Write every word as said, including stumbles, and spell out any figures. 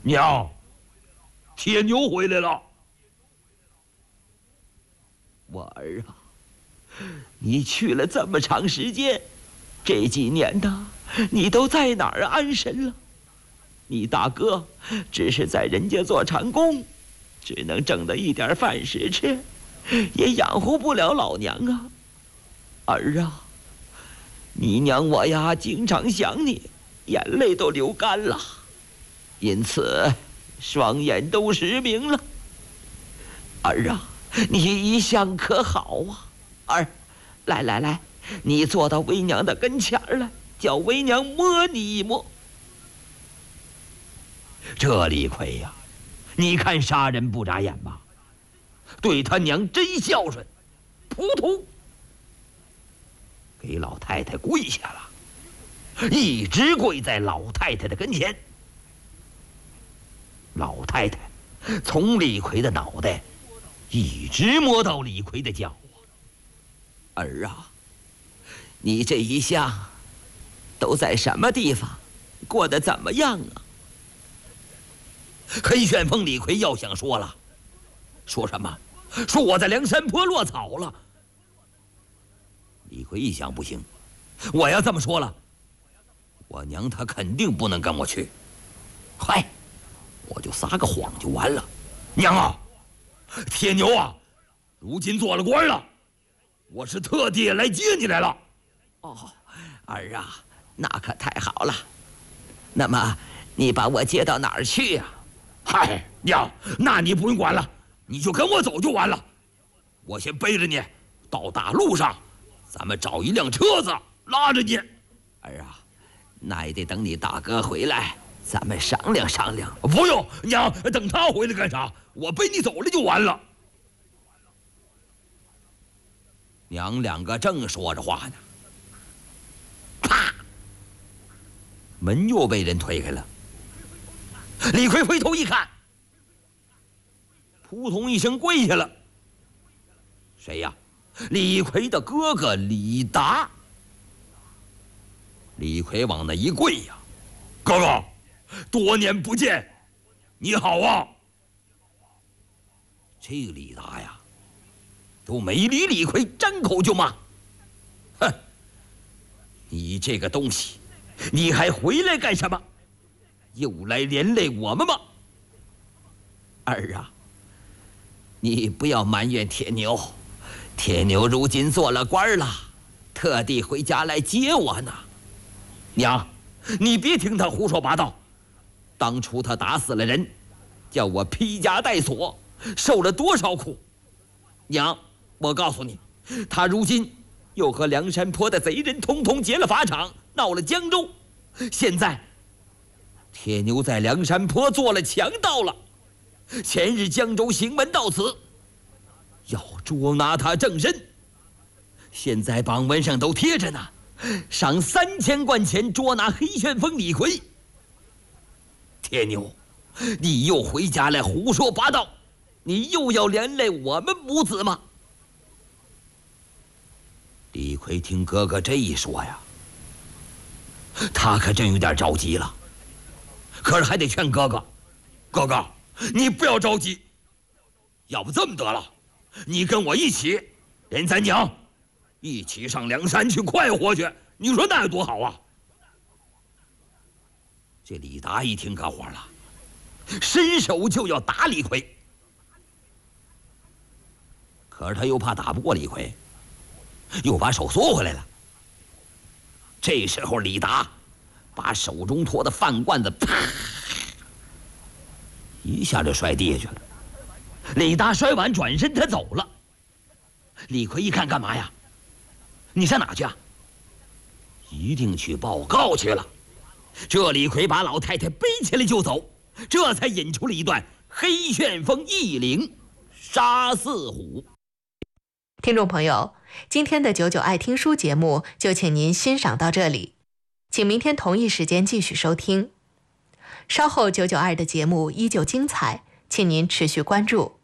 娘，铁牛回来了。 我儿啊，你去了这么长时间，这几年呢，你都在哪儿安身了？你大哥只是在人家做长工，只能挣得一点饭食吃，也养活不了老娘啊。儿啊，你娘我呀，经常想你，眼泪都流干了，因此双眼都失明了。儿啊，你一向可好啊？儿，来来来，你坐到为娘的跟前儿来，叫为娘摸你一摸。 这李逵呀，你看杀人不眨眼吧？对他娘真孝顺，扑通给老太太跪下了，一直跪在老太太的跟前。老太太从李逵的脑袋一直摸到李逵的脚啊。 儿啊，你这一下都在什么地方过得怎么样啊？ 黑旋风李逵要想说了，说什么？说我在梁山坡落草了。李逵一想，不行，我要这么说了，我娘她肯定不能跟我去。嗨，我就撒个谎就完了。娘啊，铁牛啊，如今做了官了，我是特地来接你来了。 哦，儿啊，那可太好了。那么你把我接到哪儿去呀？ 嗨，娘，那你不用管了，你就跟我走就完了。我先背着你到大路上，咱们找一辆车子拉着你。 儿啊，那也得等你大哥回来，咱们商量商量。 不用，娘，等他回来干啥？我背你走了就完了。娘两个正说着话呢，啪，门又被人推开了。李逵回头一看，扑通一声跪下了。谁呀？李逵的哥哥李达。李逵往那一跪呀，哥哥，多年不见，你好啊。这个李达呀，都没理李逵，张口就骂：哼，你这个东西，你还回来干什么？又来连累我们吗？ 儿啊，你不要埋怨铁牛，铁牛如今做了官了，特地回家来接我呢。 娘，你别听他胡说八道。 当初他打死了人，叫我披枷带锁，受了多少苦。娘，我告诉你，他如今又和梁山坡的贼人通通结了法场，闹了江州。现在铁牛在梁山坡做了强盗了。前日江州行文到此，要捉拿他正身。现在榜文上都贴着呢，赏三千贯钱捉拿黑旋风李逵。铁牛，你又回家来胡说八道，你又要连累我们母子吗？ 李逵听哥哥这一说呀，他可真有点着急了，可是还得劝哥哥，哥哥，你不要着急，要不这么得了，你跟我一起，连咱娘一起上梁山去快活去，你说那有多好啊？这李达一听可火了，伸手就要打李逵，可是他又怕打不过李逵，又把手缩回来了。这时候李达把手中托的饭罐子啪一下就摔地下去了。李达摔完转身他走了。李逵一看，干嘛呀？你上哪去啊？一定去报告去了。这李逵把老太太背起来就走，这才引出了一段黑旋风一领杀四虎。 听众朋友，今天的九九爱听书节目就请您欣赏到这里，请明天同一时间继续收听。稍后九九二的节目依旧精彩，请您持续关注。